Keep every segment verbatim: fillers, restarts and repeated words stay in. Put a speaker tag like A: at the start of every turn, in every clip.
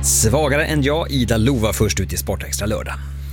A: Svagare än jag, Ida Lova först ut i Sportextra lördag.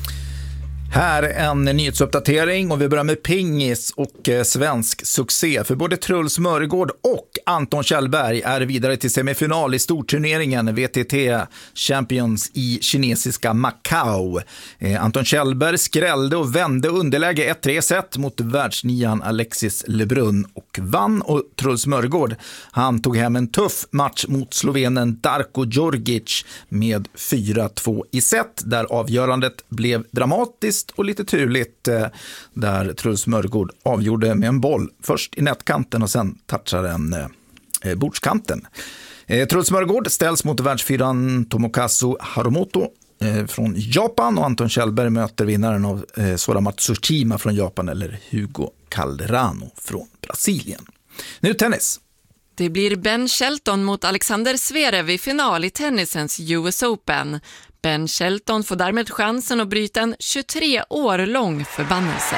B: Här en nyhetsuppdatering och vi börjar med pingis och eh, svensk succé. För både Truls Mörgård och Anton Kjellberg är vidare till semifinal i storturneringen V T T Champions i kinesiska Macau. Eh, Anton Kjellberg skrällde och vände underläge ett tre set mot världsnian Alexis Lebrun och vann. Och Truls Mörgård, han tog hem en tuff match mot slovenen Darko Djordjic med fyra två i set, där avgörandet blev dramatiskt och lite turligt, där Truls Mörgård avgjorde med en boll först i nätkanten och sen touchade den eh, bordskanten. Eh, Truls Mörgård ställs mot världsfyran Tomokazu Harumoto eh, från Japan, och Anton Kjellberg möter vinnaren av eh, Sora Matsushima från Japan eller Hugo Calderano från Brasilien. Nu tennis.
C: Det blir Ben Shelton mot Alexander Zverev i final i tennisens U S Open. Ben Shelton får därmed chansen att bryta en tjugotre år lång förbannelse.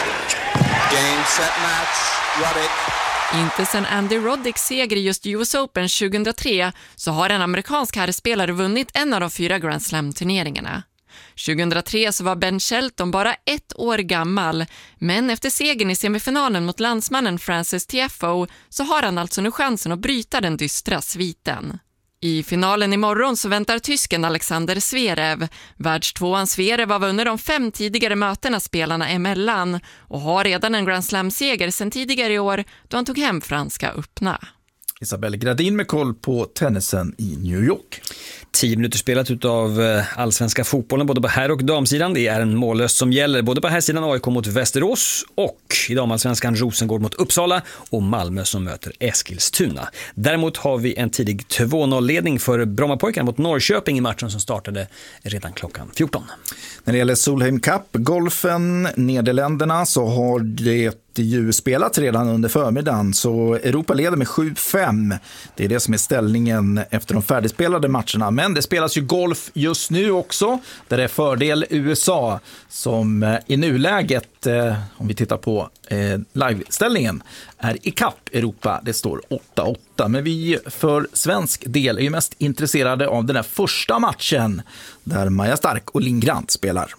D: Game, set, match, Roddick.
C: Inte sedan Andy Roddicks seger i just U S Open tjugohundratre så har en amerikansk herrspelare vunnit en av de fyra Grand Slam-turneringarna. tjugohundratre så var Ben Shelton bara ett år gammal, men efter segern i semifinalen mot landsmannen Francis Tiafoe så har han alltså nu chansen att bryta den dystra sviten. I finalen imorgon så väntar tysken Alexander Zverev. Världstvåan Zverev har vunnit de fem tidigare mötena spelarna emellan och har redan en Grand Slam-seger sedan tidigare i år då han tog hem franska öppna.
B: Isabelle Gradin med koll på tennisen i New York.
A: Tio minuter spelat utav allsvenska fotbollen både på herr- och damsidan. Det är en mållöst som gäller både på herrsidan A I K mot Västerås och i damallsvenskan Rosengård mot Uppsala och Malmö som möter Eskilstuna. Däremot har vi en tidig två noll-ledning för Brommapojkarna mot Norrköping i matchen som startade redan klockan fjorton.
B: När det gäller Solheim Cup, golfen, Nederländerna, så har det ju spelats redan under förmiddagen, så Europa leder med sju fem. Det är det som är ställningen efter de färdigspelade matcherna. Men det spelas ju golf just nu också, där det är fördel U S A som i nuläget, eh, om vi tittar på eh, live-ställningen, är i kapp Europa. Det står åtta åtta. Men vi för svensk del är ju mest intresserade av den här första matchen där Maja Stark och Linn Grant spelar.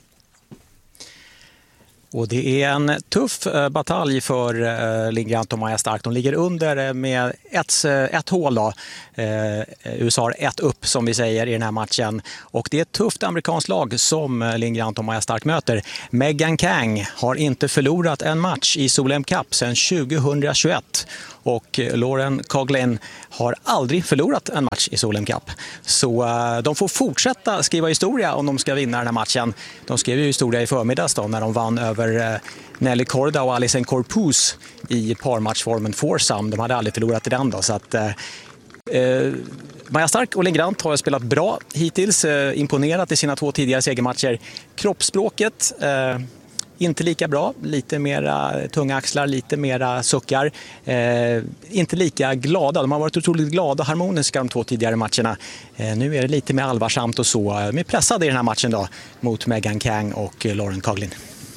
E: Och det är en tuff eh, batalj för eh, Linn Grant och Maja Stark. De ligger under med ett, ett hål då. Eh, U S A har ett upp som vi säger i den här matchen. Och det är ett tufft amerikanskt lag som Linn Grant och Maja Stark möter. Megan Kang har inte förlorat en match i Solheim Cup sedan tjugohundratjugoett. Och Lauren Coughlin har aldrig förlorat en match i Solheim Cup. Så uh, de får fortsätta skriva historia om de ska vinna den här matchen. De skrev ju historia i förmiddags då, när de vann över uh, Nelly Korda och Alison Corpus i parmatchformen foursome. De hade aldrig förlorat i den då. Så att, uh, uh, Maja Stark och Linn Grant har spelat bra hittills. Uh, imponerat i sina två tidigare segermatcher. Kroppsspråket... Uh, Inte lika bra, lite mera tunga axlar, lite mera suckar. Eh, inte lika glada, de har varit otroligt glada och harmoniska de två tidigare matcherna. Eh, nu är det lite mer allvarsamt och så. De är pressade i den här matchen då mot Megan Kang och Lauren Coughlin.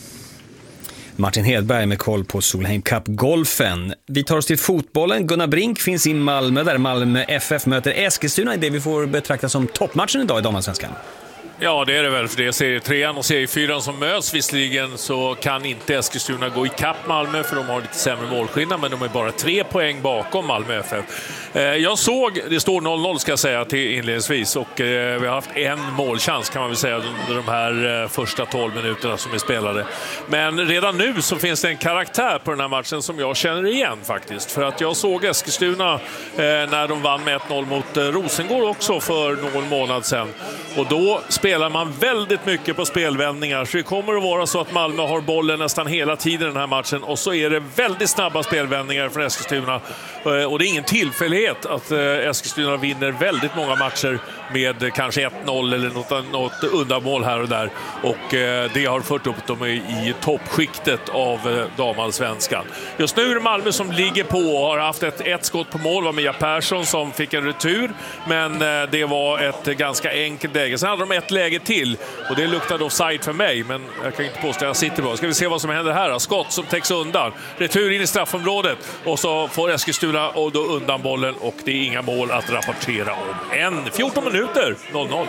A: Martin Hedberg med koll på Solheim Cup-golfen. Vi tar oss till fotbollen. Gunnar Brink finns i Malmö där Malmö F F möter Eskilstuna i det vi får betrakta som toppmatchen idag i damallsvenskan.
F: Ja, det är det väl, för det är serie trean och serie fyran som möts. Visserligen så kan inte Eskilstuna gå i kapp Malmö för de har lite sämre målskillnad, men de är bara tre poäng bakom Malmö F F. Jag såg, det står noll noll ska jag säga till inledningsvis, och vi har haft en målchans kan man väl säga under de här första tolv minuterna som är spelade. Men redan nu så finns det en karaktär på den här matchen som jag känner igen faktiskt. För att jag såg Eskilstuna när de vann med ett noll mot Rosengård också för någon månad sedan. Och då spelar man väldigt mycket på spelvändningar. Så det kommer att vara så att Malmö har bollen nästan hela tiden den här matchen. Och så är det väldigt snabba spelvändningar från Eskilstuna. Och det är ingen tillfällighet att Eskilstuna vinner väldigt många matcher med kanske ett noll eller något, något undanmål här och där. Och det har fört upp dem i toppskiktet av damallsvenskan. Just nu är det Malmö som ligger på och har haft ett, ett skott på mål. Det var Mia Persson som fick en retur. Men det var ett ganska enkelt läge. Sen hade de ett läge till. Och det luktade offside för mig, men jag kan inte påstå att jag sitter bra. Ska vi se vad som händer här. Skott som täcks undan. Retur in i straffområdet. Och så får Eskilstuna och då undan bollen. Och det är inga mål att rapportera om. En fjorton minuter, noll noll.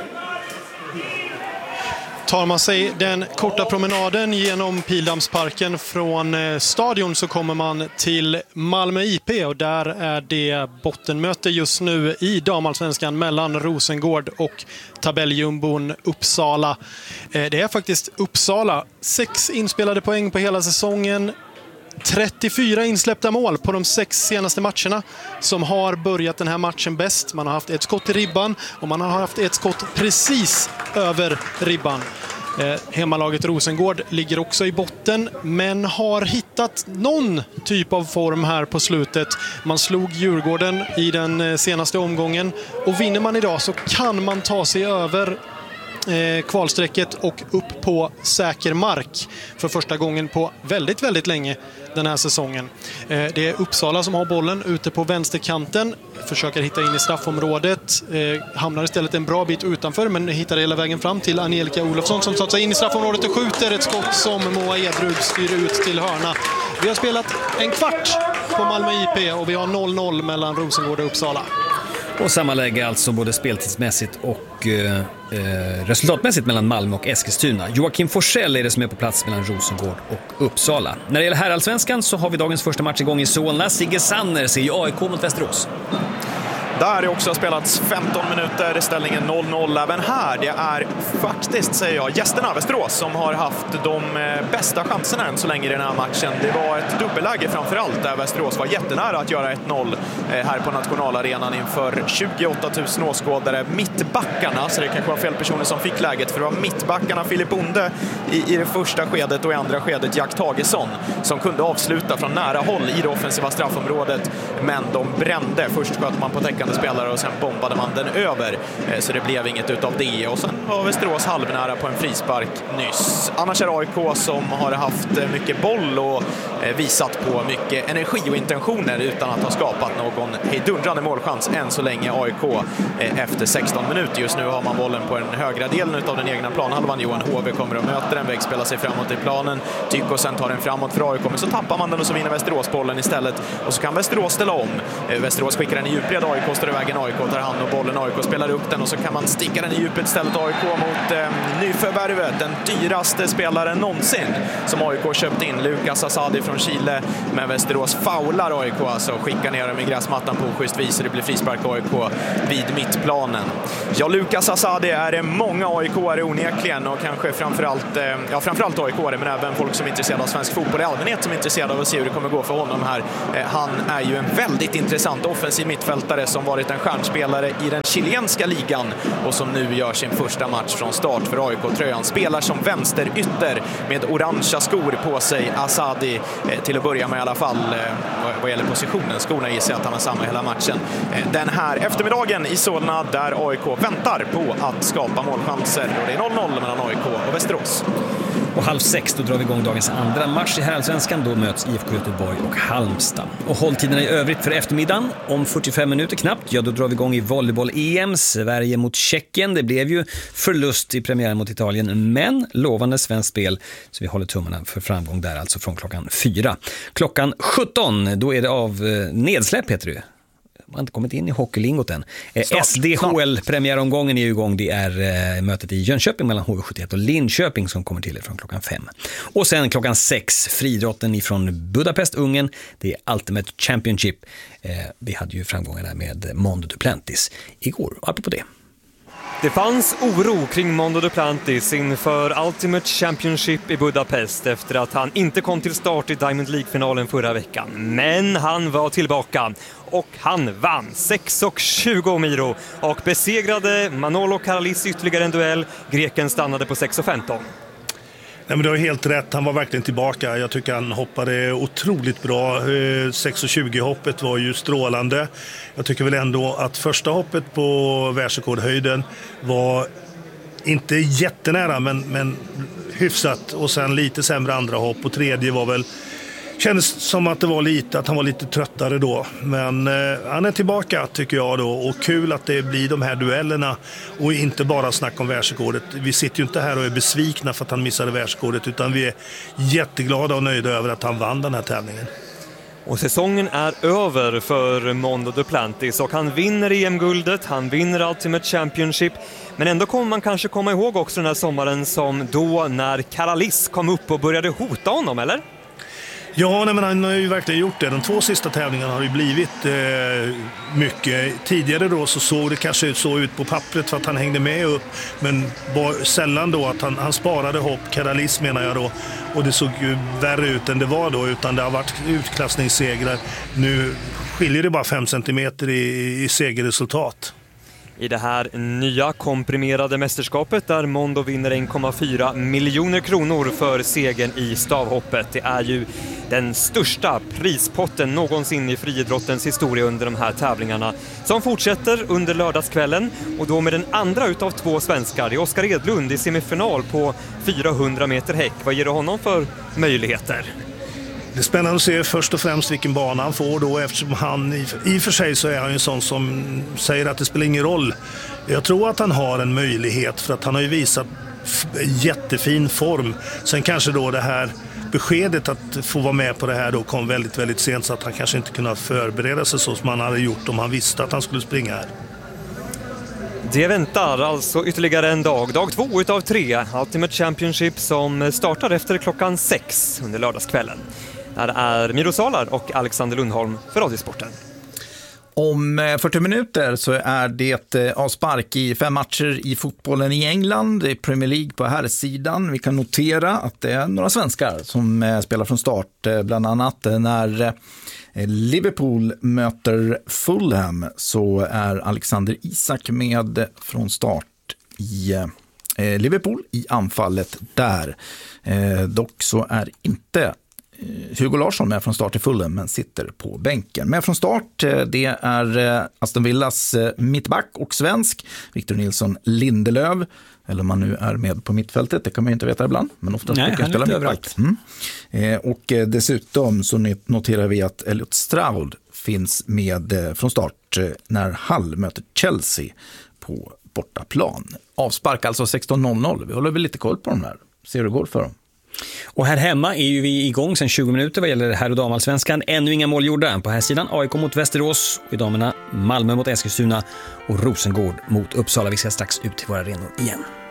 G: Tar man sig den korta promenaden genom Pildammsparken från stadion så kommer man till Malmö I P och där är det bottenmöte just nu i damallsvenskan mellan Rosengård och tabelljumbon Uppsala. Det är faktiskt Uppsala. Sex inspelade poäng på hela säsongen. trettiofyra insläppta mål på de sex senaste matcherna som har börjat den här matchen bäst. Man har haft ett skott i ribban och man har haft ett skott precis över ribban. Eh, hemmalaget Rosengård ligger också i botten men har hittat någon typ av form här på slutet. Man slog Djurgården i den senaste omgången och vinner man idag så kan man ta sig över Eh, kvalsträcket och upp på säker mark för första gången på väldigt, väldigt länge den här säsongen. Eh, det är Uppsala som har bollen ute på vänsterkanten, försöker hitta in i straffområdet, eh, hamnar istället en bra bit utanför men hittar hela vägen fram till Angelica Olofsson som tar sig in i straffområdet och skjuter ett skott som Moa Edrud styr ut till hörna. Vi har spelat en kvart på Malmö I P och vi har noll noll mellan Rosengård och Uppsala.
A: Och samma läge alltså både speltidsmässigt och eh, resultatmässigt mellan Malmö och Eskilstuna. Joakim Forsell är det som är på plats mellan Rosengård och Uppsala. När det gäller herrallsvenskan så har vi dagens första match igång i Solna. Sigge Sanner ser ju A I K mot Västerås.
H: Där har också spelats femton minuter, ställningen noll noll även här. Det är faktiskt, säger jag, gästerna Västerås som har haft de bästa chanserna än så länge i den här matchen. Det var ett dubbelläge framförallt där Västerås var jättenära att göra ett noll här på nationalarenan inför tjugoåtta tusen åskådare. Mittbackarna, så det kanske var fel personer som fick läget, för det var mittbackarna Filip Bonde i, i det första skedet och i andra skedet Jack Tagesson som kunde avsluta från nära håll i det offensiva straffområdet, men de brände. Först sköt man på täckande spelare och sen bombade man den över, så det blev inget utav det. Och sen var Västerås halvnära på en frispark nyss. Annars är A I K som har haft mycket boll och visat på mycket energi och intentioner utan att ha skapat någon hejdundrande målchans än så länge. A I K efter sexton minuter. Just nu har man bollen på den högra delen utav den egna planhalvan. Johan Hove kommer och möter den, vägspelar sig framåt i planen. Tyko sen tar den framåt för A I K, men så tappar man den och så vinner Västerås bollen istället. Och så kan Västerås ställa om. Västerås skickar den i djupled, A I K står i vägen, A I K tar hand om bollen, A I K spelar upp den och så kan man sticka den i djupet istället. A I K mot eh, nyförvärvet, den dyraste spelaren någonsin som A I K köpt in, Lukas Asadi från Chile, men Västerås faular A I K, alltså skickar ner dem i gräsmattan på oschysst vis och det blir frispark A I K vid mittplanen. Ja, Lukas Asadi är det många A I K-are onekligen och kanske framförallt, eh, ja, framförallt A I K-are, men även folk som är intresserade av svensk fotboll i allmänhet som är intresserade av att se hur det kommer gå för honom här. Eh, han är ju en väldigt intressant offensiv mittfältare som varit en stjärnspelare i den chilenska ligan och som nu gör sin första match från start för A I K-tröjan. Spelar som vänsterytter med orangea skor på sig, Asadi, eh, till att börja med i alla fall eh, vad gäller positionen. Skorna gissar att han har samma hela matchen. Eh, den här eftermiddagen i Solna där A I K väntar på att skapa målchanser och det är noll noll mellan A I K och Västerås.
A: Och halv sex då drar vi igång dagens andra match i herrallsvenskan. Då möts I F K Göteborg och Halmstad. Och hålltiderna i övrigt för eftermiddagen om fyrtiofem minuter knappt. Ja, då drar vi igång i volleyboll-E M. Sverige mot Tjeckien. Det blev ju förlust i premiären mot Italien, men lovande svenskt spel. Så vi håller tummarna för framgång där alltså från klockan fyra. Klockan sjutton, då är det av nedsläpp, heter det. Man har inte kommit in i hockeylingot än. Start, S D H L-premiäromgången är ju igång. Det är eh, mötet i Jönköping mellan H V sjuttioett och Linköping som kommer till från klockan fem. Och sen klockan sex, friidrotten ifrån Budapest, Ungern. Det är Ultimate Championship. Eh, vi hade ju framgångar där med Mondo Duplantis igår. Apropå det.
I: Det fanns oro kring Mondo Duplantis inför Ultimate Championship i Budapest efter att han inte kom till start i Diamond League-finalen förra veckan. Men han var tillbaka och han vann sex tjugo Miro och besegrade Manolo Karalis ytterligare en duell. Greken stannade på sex femton.
J: Nej, men du har helt rätt, han var verkligen tillbaka. Jag tycker han hoppade otroligt bra. sex tjugo-hoppet var ju strålande. Jag tycker väl ändå att första hoppet på världsrekordhöjden var inte jättenära, men, men hyfsat. Och sen lite sämre andra hopp. Och tredje var väl kändes som att det var lite, att han var lite tröttare då. Men eh, han är tillbaka tycker jag då, och kul att det blir de här duellerna och inte bara snack om världsrekordet. Vi sitter ju inte här och är besvikna för att han missade världsrekordet, utan vi är jätteglada och nöjda över att han vann den här tävlingen.
I: Och säsongen är över för Mondo Duplantis och han vinner E M-guldet, han vinner Ultimate Championship. Men ändå kommer man kanske komma ihåg också den här sommaren som då när Karalis kom upp och började hota honom, eller?
J: Ja, nej, men han har ju verkligen gjort det. De två sista tävlingarna har ju blivit eh, mycket. Tidigare då så såg det kanske så ut på pappret för att han hängde med upp. Men var, sällan då att han, han sparade hopp, Karalis menar jag då. Och det såg ju värre ut än det var då, utan det har varit utklassningssegrar. Nu skiljer det bara fem centimeter i, i segerresultat.
I: I det här nya komprimerade mästerskapet där Mondo vinner en komma fyra miljoner kronor för segern i stavhoppet. Det är ju den största prispotten någonsin i friidrottens historia under de här tävlingarna som fortsätter under lördagskvällen, och då med den andra utav två svenskar. Det är Oskar Edlund i semifinal på fyrahundra meter häck. Vad ger du honom för möjligheter?
J: Det är spännande att se först och främst vilken bana han får då, eftersom han i, i och för sig så är han ju en sån som säger att det spelar ingen roll. Jag tror att han har en möjlighet, för att han har ju visat f- jättefin form. Sen kanske då det här beskedet att få vara med på det här då kom väldigt, väldigt sent, så att han kanske inte kunde förbereda sig så som han hade gjort om han visste att han skulle springa här.
I: Det väntar alltså ytterligare en dag, dag två utav tre, Ultimate Championship som startar efter klockan sex under lördagskvällen. Här är Miro Salar och Alexander Lundholm för Radiosporten.
B: Om fyrtio minuter så är det avspark i fem matcher i fotbollen i England, i Premier League på här sidan. Vi kan notera att det är några svenskar som spelar från start, bland annat när Liverpool möter Fulham så är Alexander Isak med från start i Liverpool i anfallet där. Dock så är inte Hugo Larsson med från start i Fulham, men sitter på bänken. Med från start, det är Aston Villas mittback och svensk Victor Nilsson Lindelöf, eller om man nu är med på mittfältet, det kan man ju inte veta ibland, men oftast
A: Nej,
B: brukar spela mittback. Mm. Eh, och dessutom så noterar vi att Elliot Stroud finns med från start när Hull möter Chelsea på bortaplan. Avspark alltså sexton noll noll. Vi håller väl lite koll på dem här. Ser hur det går för dem.
A: Och här hemma är ju vi igång sedan tjugo minuter vad gäller herr- och damallsvenskan. Ännu inga mål gjorda. På här sidan A I K mot Västerås, och i damerna Malmö mot Eskilstuna och Rosengård mot Uppsala. Vi ska strax ut till våra arenor igen.